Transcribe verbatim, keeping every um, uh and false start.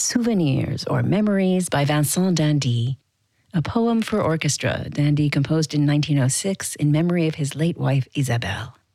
Souvenirs or Memories by Vincent Dandy, a poem for orchestra Dandy composed in nineteen oh six in memory of his late wife, Isabelle.